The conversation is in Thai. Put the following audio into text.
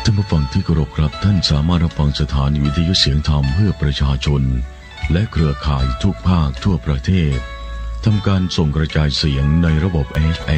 ท่านผู้ฟังที่เคารพครับท่านสามารถรับฟังสถานีวิทยุเสียงธรรมเพื่อประชาชนและเครือข่ายทุกภาคทั่วประเทศทำการส่งกระจายเสียงในระบบ FM